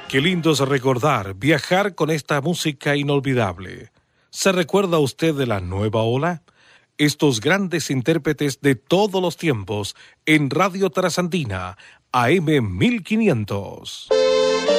Qué lindo es recordar, viajar con esta música inolvidable. ¿Se recuerda usted de la nueva ola? Estos grandes intérpretes de todos los tiempos en Radio Trasandina, AM 1500.